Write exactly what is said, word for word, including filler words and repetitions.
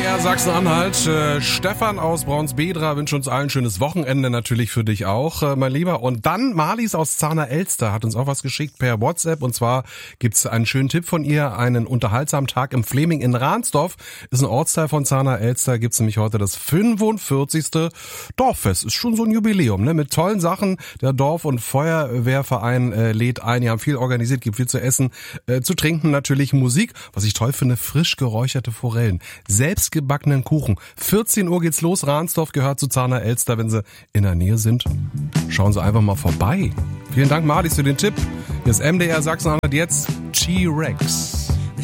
R Sachsen-Anhalt. Äh, Stefan aus Braunsbedra wünscht uns allen ein schönes Wochenende, natürlich für dich auch, äh, mein Lieber. Und dann Marlies aus Zahner-Elster hat uns auch was geschickt per WhatsApp. Und zwar gibt's einen schönen Tipp von ihr, einen unterhaltsamen Tag im Fleming in Rahnsdorf. Ist ein Ortsteil von Zahner-Elster, gibt's nämlich heute das fünfundvierzigste Dorffest. Ist schon so ein Jubiläum, ne? Mit tollen Sachen. Der Dorf- und Feuerwehrverein äh, lädt ein. Die haben viel organisiert, gibt viel zu essen, äh, zu trinken, natürlich Musik. Was ich toll finde, frisch geräucherte Forellen. Selbstgebackenen Kuchen. vierzehn Uhr geht's los. Rahnsdorf gehört zu Zahner-Elster. Wenn Sie in der Nähe sind, schauen Sie einfach mal vorbei. Vielen Dank, Marlies, für den Tipp. Hier ist M D R Sachsen-Anhalt, jetzt T-Rex.